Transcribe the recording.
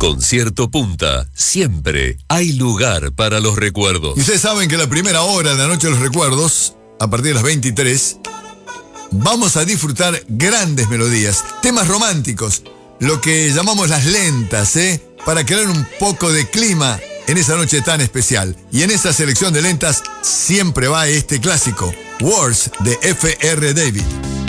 Concierto Punta. Siempre hay lugar para los recuerdos. Y ustedes saben que la primera hora de la Noche de los Recuerdos, a partir de las 23, vamos a disfrutar grandes melodías, temas románticos, lo que llamamos las lentas, para crear un poco de clima en esa noche tan especial. Y en esa selección de lentas siempre va este clásico, Wars de F.R. David.